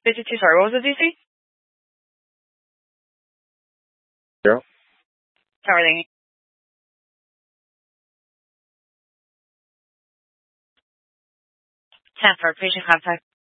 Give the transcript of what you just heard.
52, sorry, what was the DC? 0. Tower thingy. 10 for patient contact.